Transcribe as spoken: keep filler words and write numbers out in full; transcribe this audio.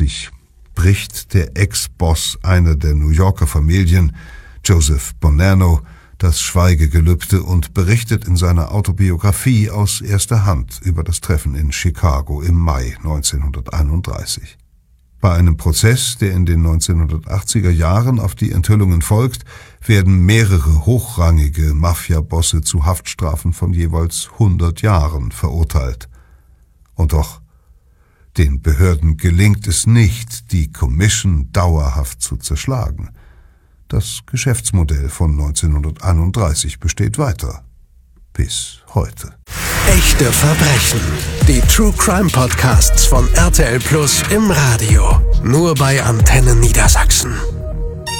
neunzehnhundertneunundachtzig bricht der Ex-Boss einer der New Yorker Familien, Joseph Bonanno, das Schweigegelübde und berichtet in seiner Autobiografie aus erster Hand über das Treffen in Chicago im Mai neunzehnhunderteinunddreißig. Bei einem Prozess, der in den neunzehnhundertachtziger Jahren auf die Enthüllungen folgt, werden mehrere hochrangige Mafia-Bosse zu Haftstrafen von jeweils hundert Jahren verurteilt. Und doch, den Behörden gelingt es nicht, die Commission dauerhaft zu zerschlagen. Das Geschäftsmodell von neunzehnhunderteinunddreißig besteht weiter. Bis heute. Echte Verbrechen. Die True Crime Podcasts von R T L Plus im Radio. Nur bei Antenne Niedersachsen.